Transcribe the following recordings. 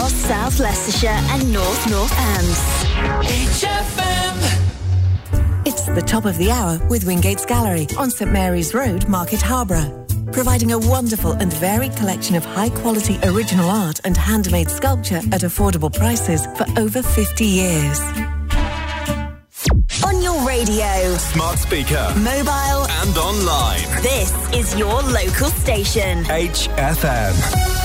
across South Leicestershire and North Northants. HFM. It's the top of the hour with Wingates Gallery on St Mary's Road, Market Harborough. Providing a wonderful and varied collection of high-quality original art and handmade sculpture at affordable prices for over 50 years. On your radio, smart speaker, mobile and online. This is your local station. HFM.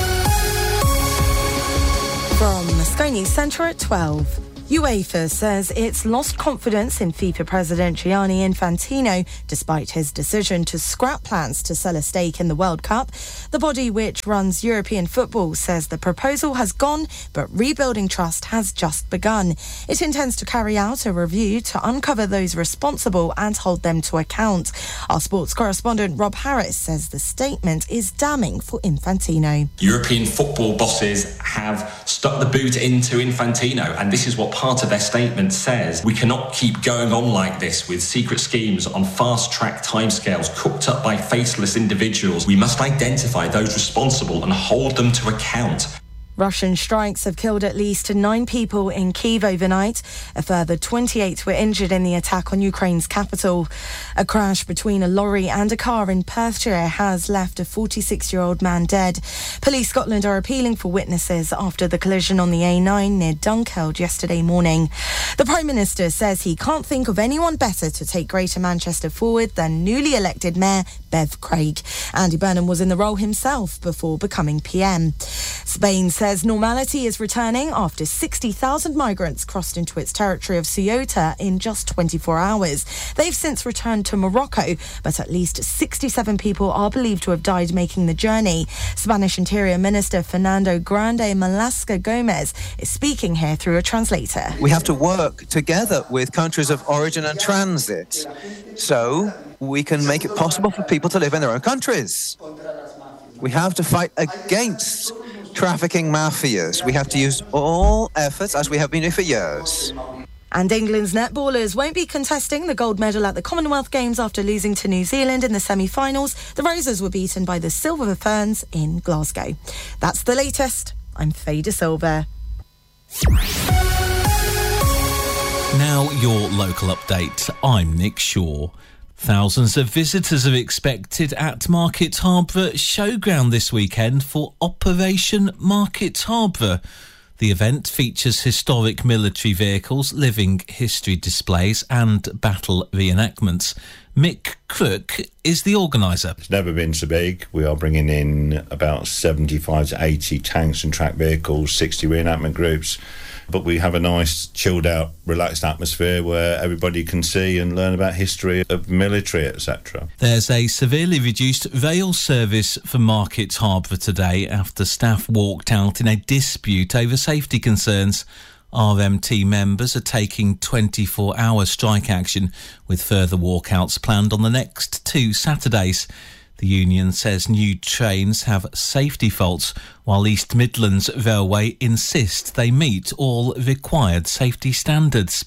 From Sky News Centre at 12. UEFA says it's lost confidence in FIFA President Gianni Infantino despite his decision to scrap plans to sell a stake in the World Cup. The body which runs European football says the proposal has gone, but rebuilding trust has just begun. It intends to carry out a review to uncover those responsible and hold them to account. Our sports correspondent Rob Harris says the statement is damning for Infantino. European football bosses have stuck the boot into Infantino, and this is what part of their statement says. We cannot keep going on like this with secret schemes on fast-track timescales cooked up by faceless individuals. We must identify those responsible and hold them to account. Russian strikes have killed at least 9 people in Kyiv overnight. A further 28 were injured in the attack on Ukraine's capital. A crash between a lorry and a car in Perthshire has left a 46-year-old man dead. Police Scotland are appealing for witnesses after the collision on the A9 near Dunkeld yesterday morning. The Prime Minister says he can't think of anyone better to take Greater Manchester forward than newly elected Mayor Bev Craig. Andy Burnham was in the role himself before becoming PM. Spain says normality is returning after 60,000 migrants crossed into its territory of Ceuta in just 24 hours. They've since returned to Morocco, but at least 67 people are believed to have died making the journey. Spanish Interior Minister Fernando Grande Malasca Gomez is speaking here through a translator. We have to work together with countries of origin and transit so we can make it possible for people to live in their own countries. We have to fight against trafficking mafias. We have to use all efforts, as we have been doing for years. And England's netballers won't be contesting the gold medal at the Commonwealth Games after losing to New Zealand in the semi-finals. The Roses were beaten by the Silver Ferns in Glasgow. That's the latest. I'm Faye De Silva. Now your local update. I'm Nick Shaw. Thousands of visitors are expected at Market Harborough Showground this weekend for Operation Market Harborough. The event features historic military vehicles, living history displays and battle reenactments. Mick Crook is the organiser. It's never been so big. We are bringing in about 75 to 80 tanks and track vehicles, 60 reenactment groups. But we have a nice, chilled-out, relaxed atmosphere where everybody can see and learn about history of military, etc. There's a severely reduced rail service for Market Harborough today after staff walked out in a dispute over safety concerns. RMT members are taking 24-hour strike action with further walkouts planned on the next 2 Saturdays. The union says new trains have safety faults, while East Midlands Railway insist they meet all required safety standards.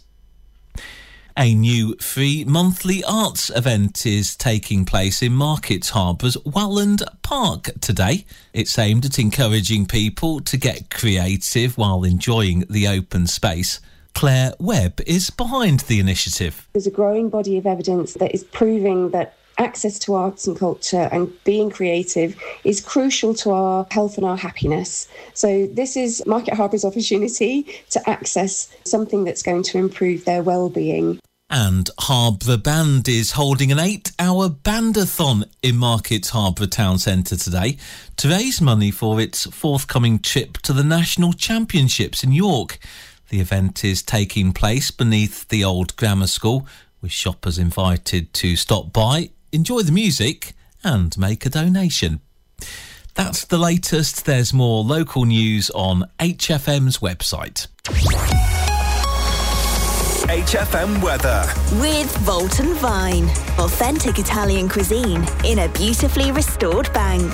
A new free monthly arts event is taking place in Market Harbour's Welland Park today. It's aimed at encouraging people to get creative while enjoying the open space. Claire Webb is behind the initiative. There's a growing body of evidence that is proving that access to arts and culture and being creative is crucial to our health and our happiness. So this is Market Harbour's opportunity to access something that's going to improve their well-being. And Harborough Band is holding an 8-hour bandathon in Market Harborough Town Centre today to raise money for its forthcoming trip to the National Championships in York. The event is taking place beneath the old grammar school, with shoppers invited to stop by, enjoy the music and make a donation. That's the latest. There's more local news on HFM's website. HFM weather. With Volton Vine. Authentic Italian cuisine in a beautifully restored bank.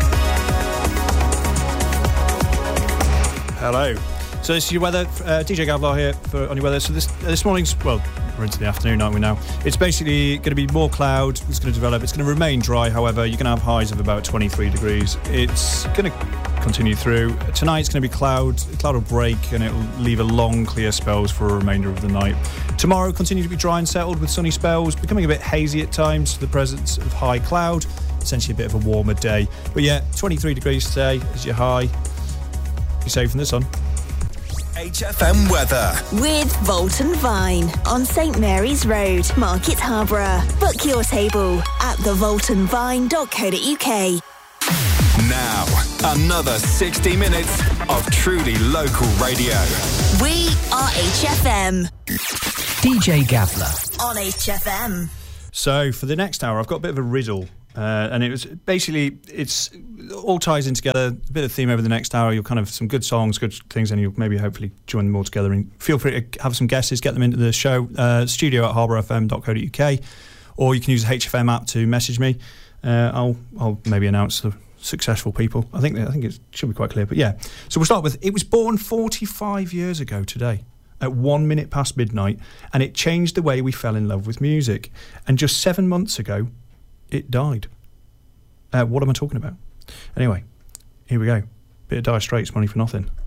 Hello. So this is your weather. DJ Gavlar here on your weather. So this morning's, well, we're into the afternoon, aren't we now? It's basically going to be more cloud. It's going to develop. It's going to remain dry, however. You're going to have highs of about 23 degrees. It's going to continue through. Tonight it's going to be cloud will break and it will leave a long clear spells for a remainder of the night. Tomorrow continue to be dry and settled with sunny spells, becoming a bit hazy at times, the presence of high cloud, essentially a bit of a warmer day. But yeah, 23 degrees today is your high. Be safe from the sun. HFM weather with Volton Vine on St Mary's Road, Market Harborough. Book your table at thevoltonvine.co.uk. now. Another 60 minutes of truly local radio. We are HFM. DJ Gavler On HFM. So for the next hour, I've got a bit of a riddle. And it was basically, it's all ties in together, a bit of theme over the next hour. You'll kind of some good songs, good things, and you'll maybe hopefully join them all together. And feel free to have some guesses, get them into the show, studio at harbourfm.co.uk, or you can use the HFM app to message me. I'll maybe announce the successful people. I think it should be quite clear. But yeah, so we'll start with, it was born 45 years ago today, at 1 minute past midnight, and it changed the way we fell in love with music. And just 7 months ago, it died. What am I talking about? Anyway, here we go. Bit of Dire Straits, Money for Nothing.